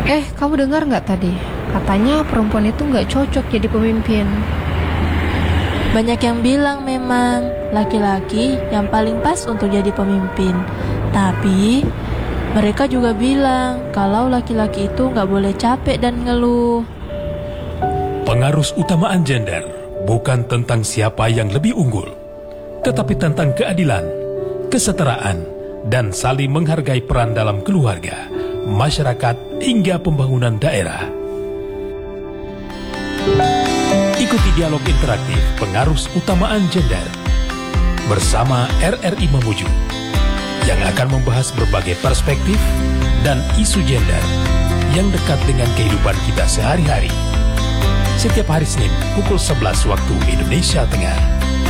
Kamu dengar nggak tadi? Katanya perempuan itu nggak cocok jadi pemimpin. Banyak yang bilang memang laki-laki yang paling pas untuk jadi pemimpin. Tapi mereka juga bilang kalau laki-laki itu nggak boleh capek dan ngeluh. Pengaruh utamaan gender bukan tentang siapa yang lebih unggul, tetapi tentang keadilan, kesetaraan, dan saling menghargai peran dalam keluarga, masyarakat, hingga pembangunan daerah. Ikuti dialog interaktif pengaruh utamaan gender bersama RRI Mamuju yang akan membahas berbagai perspektif dan isu gender yang dekat dengan kehidupan kita sehari-hari. Setiap hari Senin pukul 11 waktu Indonesia Tengah.